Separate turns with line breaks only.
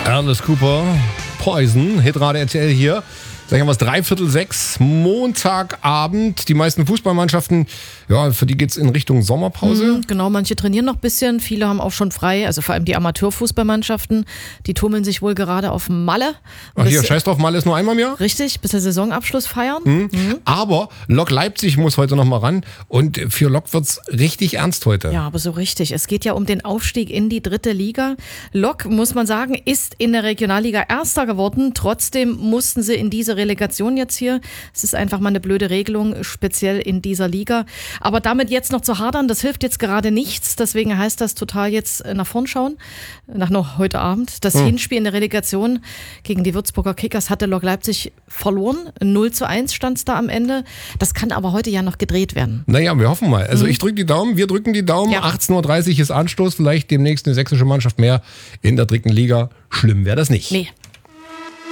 Alice Cooper, Poison, Hitrate RTL hier. Gleich haben wir es 5:45, Montagabend. Die meisten Fußballmannschaften, ja, für die geht es in Richtung Sommerpause.
Genau, manche trainieren noch ein bisschen, viele haben auch schon frei, also vor allem die Amateurfußballmannschaften, die tummeln sich wohl gerade auf Malle.
Ach hier, scheiß drauf, Malle ist nur einmal im Jahr.
Richtig, bis der Saisonabschluss feiern.
Aber Lok Leipzig muss heute noch mal ran und für Lok wird's richtig ernst heute.
Ja, aber so richtig. Es geht ja um den Aufstieg in die 3. Liga. Lok, muss man sagen, ist in der Regionalliga Erster geworden. Trotzdem mussten sie in diese Relegation jetzt hier. Es ist einfach mal eine blöde Regelung, speziell in dieser Liga. Aber damit jetzt noch zu hadern, das hilft jetzt gerade nichts. Deswegen heißt das total jetzt nach vorn schauen. Nach noch heute Abend. Das Hinspiel in der Relegation gegen die Würzburger Kickers hatte Lok Leipzig verloren. 0:1 stand es da am Ende. Das kann aber heute ja noch gedreht werden.
Naja, wir hoffen mal. Also ich drücke die Daumen, wir drücken die Daumen.
Ja.
18:30 Uhr ist Anstoß. Vielleicht demnächst eine sächsische Mannschaft mehr in der 3. Liga. Schlimm wäre das nicht.
Nee.